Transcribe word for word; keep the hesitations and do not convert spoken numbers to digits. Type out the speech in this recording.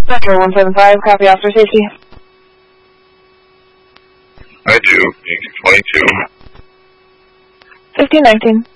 Metro one seven five, copy officer safety. I do, twenty-two. fifteen nineteen.